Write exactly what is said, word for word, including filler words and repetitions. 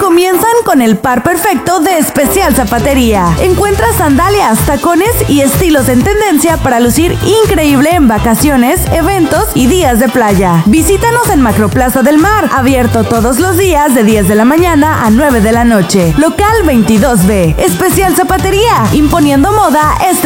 comienzan con el par perfecto de Especial Zapatería. Encuentra sandalias, tacones y estilos en tendencia para lucir increíble en vacaciones, eventos y días de playa. Visítanos en Macroplaza del Mar, abierto todos los días de diez de la mañana a nueve de la noche. Local veintidós B. Especial Zapatería, imponiendo moda este